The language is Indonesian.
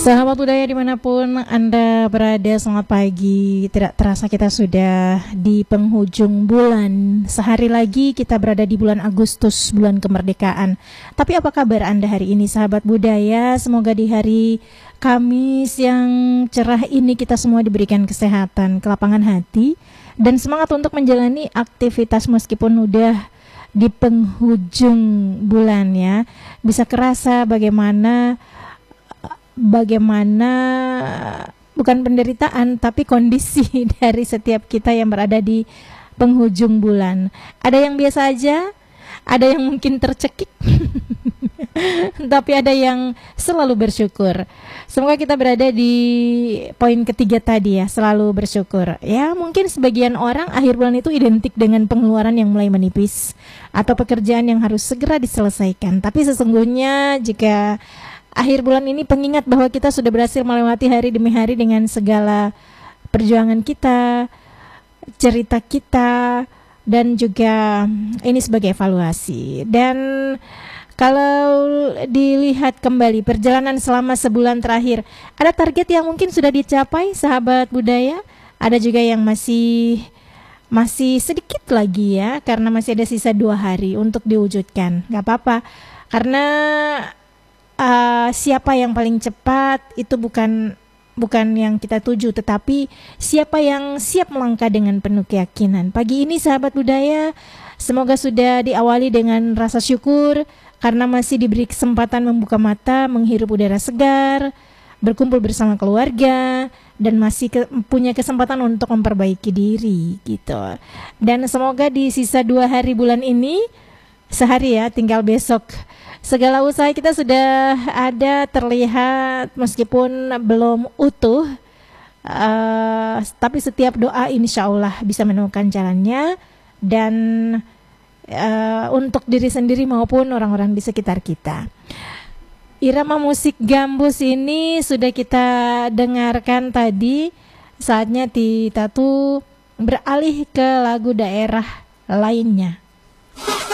Sahabat budaya dimanapun Anda berada, selamat pagi. Tidak terasa kita sudah di penghujung bulan. Sehari lagi kita berada di bulan Agustus, bulan kemerdekaan. Tapi apa kabar Anda hari ini, sahabat budaya? Semoga di hari Kamis yang cerah ini kita semua diberikan kesehatan, kelapangan hati, dan semangat untuk menjalani aktivitas meskipun udah di penghujung bulan ya. Bisa kerasa bagaimana bukan penderitaan tapi kondisi dari setiap kita yang berada di penghujung bulan. Ada yang biasa aja, ada yang mungkin tercekik tapi ada yang selalu bersyukur. Semoga kita berada di poin ketiga tadi ya, selalu bersyukur. Ya, mungkin sebagian orang akhir bulan itu identik dengan pengeluaran yang mulai menipis atau pekerjaan yang harus segera diselesaikan. Tapi sesungguhnya jika akhir bulan ini pengingat bahwa kita sudah berhasil melewati hari demi hari dengan segala perjuangan kita, cerita kita, dan juga ini sebagai evaluasi. Dan kalau dilihat kembali perjalanan selama sebulan terakhir, ada target yang mungkin sudah dicapai, sahabat budaya. Ada juga yang masih sedikit lagi ya, karena masih ada sisa 2 hari untuk diwujudkan. Gak apa-apa, karena siapa yang paling cepat itu bukan yang kita tuju, tetapi siapa yang siap melangkah dengan penuh keyakinan. Pagi ini sahabat budaya, semoga sudah diawali dengan rasa syukur karena masih diberi kesempatan membuka mata, menghirup udara segar, berkumpul bersama keluarga, dan masih punya kesempatan untuk memperbaiki diri gitu. Dan semoga di sisa 2 hari bulan ini, sehari ya, tinggal besok, segala usaha kita sudah ada terlihat meskipun belum utuh, tapi setiap doa insya Allah bisa menemukan jalannya, dan untuk diri sendiri maupun orang-orang di sekitar kita. Irama musik gambus ini sudah kita dengarkan tadi. Saatnya kita tuh beralih ke lagu daerah lainnya.